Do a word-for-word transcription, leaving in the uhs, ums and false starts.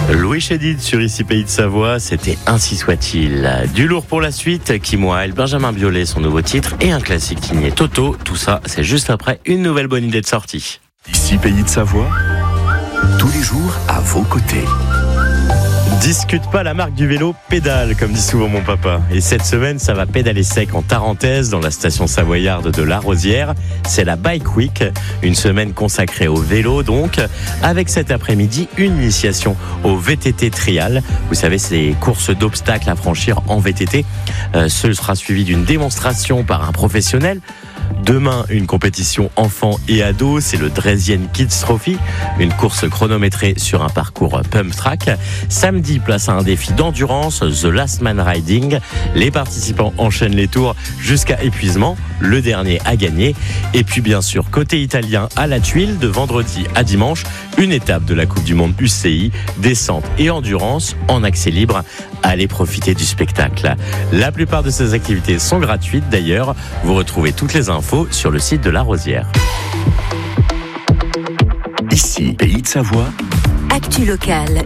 Louis Chédid sur Ici Pays de Savoie, c'était Ainsi soit-il. Du lourd pour la suite, Kim Wilde, Benjamin Biolay, son nouveau titre et un classique signé Toto. Tout ça, c'est juste après une nouvelle bonne idée de sortie. Ici Pays de Savoie, tous les jours à vos côtés. Discute pas la marque du vélo, pédale, comme dit souvent mon papa. Et cette semaine, ça va pédaler sec en Tarentaise, dans la station savoyarde de La Rosière. C'est la Bike Week, une semaine consacrée au vélo donc, avec cet après-midi une initiation au V T T Trial. Vous savez, ces courses d'obstacles à franchir en V T T. Euh, ce sera suivi d'une démonstration par un professionnel. Demain, une compétition enfants et ados, c'est le Dresienne Kids Trophy, une course chronométrée sur un parcours pump track. Samedi, place à un défi d'endurance, The Last Man Riding. Les participants enchaînent les tours jusqu'à épuisement, le dernier à gagner. Et puis bien sûr, côté italien, à la Tuile, de vendredi à dimanche, une étape de la Coupe du Monde U C I, descente et endurance en accès libre. Allez profiter du spectacle. La plupart de ces activités sont gratuites d'ailleurs. Vous retrouvez toutes les infos sur le site de La Rosière. Ici, Pays de Savoie. Actu locale,